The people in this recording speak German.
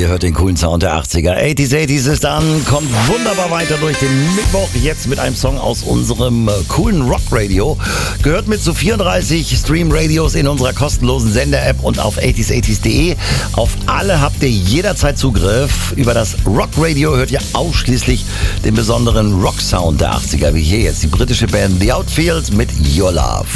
Ihr hört den coolen Sound der 80er. 80s ist an, kommt wunderbar weiter durch den Mittwoch. Jetzt mit einem Song aus unserem coolen Rock-Radio. Gehört mit zu 34 Stream-Radios in unserer kostenlosen Sender-App und auf 80s80s.de. Auf alle habt ihr jederzeit Zugriff. Über das Rock-Radio hört ihr ausschließlich den besonderen Rock-Sound der 80er. Wie hier jetzt die britische Band The Outfield mit Your Love.